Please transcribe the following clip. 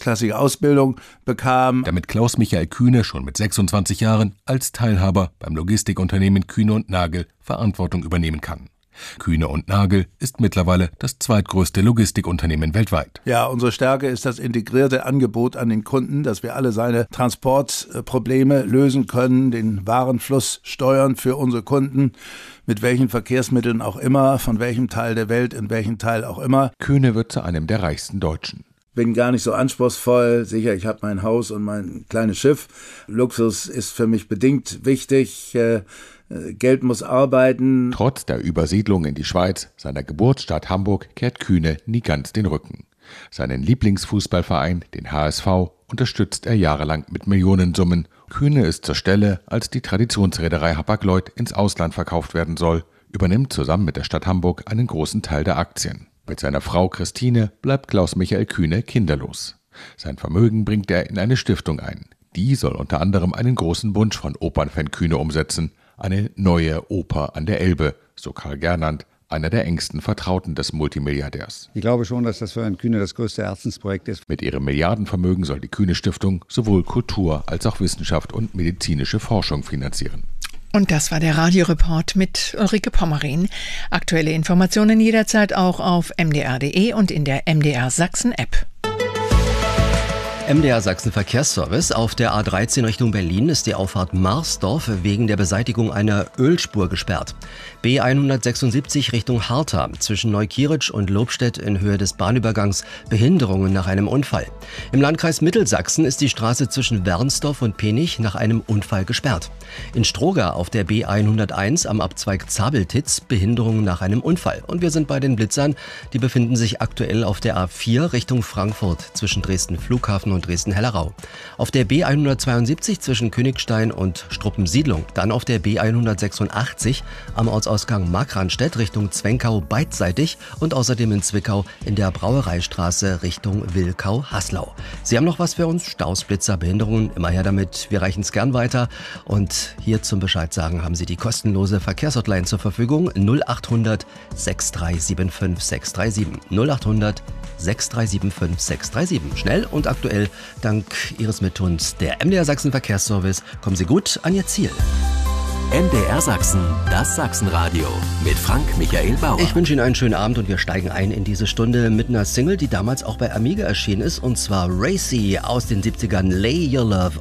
erstklassige Ausbildung bekam. Damit Klaus-Michael Kühne schon mit 26 Jahren als Teilhaber beim Logistikunternehmen Kühne und Nagel Verantwortung übernehmen kann. Kühne und Nagel ist mittlerweile das zweitgrößte Logistikunternehmen weltweit. Ja, unsere Stärke ist das integrierte Angebot an den Kunden, dass wir alle seine Transportprobleme lösen können, den Warenfluss steuern für unsere Kunden, mit welchen Verkehrsmitteln auch immer, von welchem Teil der Welt in welchem Teil auch immer. Kühne wird zu einem der reichsten Deutschen. Bin gar nicht so anspruchsvoll. Sicher, ich habe mein Haus und mein kleines Schiff. Luxus ist für mich bedingt wichtig. Geld muss arbeiten. Trotz der Übersiedlung in die Schweiz, seiner Geburtsstadt Hamburg, kehrt Kühne nie ganz den Rücken. Seinen Lieblingsfußballverein, den HSV, unterstützt er jahrelang mit Millionensummen. Kühne ist zur Stelle, als die Traditionsreederei Hapag-Lloyd ins Ausland verkauft werden soll, übernimmt zusammen mit der Stadt Hamburg einen großen Teil der Aktien. Mit seiner Frau Christine bleibt Klaus-Michael Kühne kinderlos. Sein Vermögen bringt er in eine Stiftung ein. Die soll unter anderem einen großen Wunsch von Opernfan Kühne umsetzen: eine neue Oper an der Elbe, so Karl Gernand, einer der engsten Vertrauten des Multimilliardärs. Ich glaube schon, dass das für Herrn Kühne das größte Herzensprojekt ist. Mit ihrem Milliardenvermögen soll die Kühne-Stiftung sowohl Kultur als auch Wissenschaft und medizinische Forschung finanzieren. Und das war der Radioreport mit Ulrike Pommerin. Aktuelle Informationen jederzeit auch auf mdr.de und in der MDR Sachsen-App. MDR Sachsen Verkehrsservice. Auf der A13 Richtung Berlin ist die Auffahrt Marsdorf wegen der Beseitigung einer Ölspur gesperrt. B176 Richtung Harta zwischen Neukirch und Lobstedt in Höhe des Bahnübergangs Behinderungen nach einem Unfall. Im Landkreis Mittelsachsen ist die Straße zwischen Wernsdorf und Penich nach einem Unfall gesperrt. In Stroga auf der B101 am Abzweig Zabeltitz Behinderungen nach einem Unfall. Und wir sind bei den Blitzern. Die befinden sich aktuell auf der A4 Richtung Frankfurt zwischen Dresden Flughafen und Dresden-Hellerau. Auf der B172 zwischen Königstein und Struppensiedlung. Dann auf der B186 am Ortsausgang Markranstädt Richtung Zwenkau beidseitig und außerdem in Zwickau in der Brauereistraße Richtung Wilkau-Haslau. Sie haben noch was für uns? Staus, Blitzer, Behinderungen? Immer her damit. Wir reichen es gern weiter. Und hier zum Bescheid sagen haben Sie die kostenlose Verkehrshotline zur Verfügung. 0800 6375 637. 0800 6375 637. Schnell und aktuell dank Ihres Mittuns der MDR Sachsen Verkehrsservice. Kommen Sie gut an Ihr Ziel. MDR Sachsen, das Sachsenradio mit Frank Michael Bauer. Ich wünsche Ihnen einen schönen Abend und wir steigen ein in diese Stunde mit einer Single, die damals auch bei Amiga erschienen ist, und zwar Racy aus den 70ern, Lay Your Love